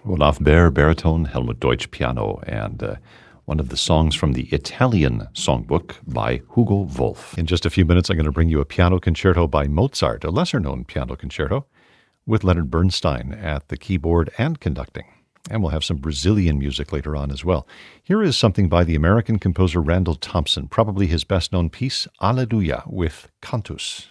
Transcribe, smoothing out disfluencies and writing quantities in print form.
Olaf Baer, baritone, Helmut Deutsch, piano, and one of the songs from the Italian Songbook by Hugo Wolf. In just a few minutes, I'm going to bring you a piano concerto by Mozart, a lesser-known piano concerto, with Leonard Bernstein at the keyboard and conducting. And we'll have some Brazilian music later on as well. Here is something by the American composer Randall Thompson, probably his best-known piece, Alleluia, with Cantus.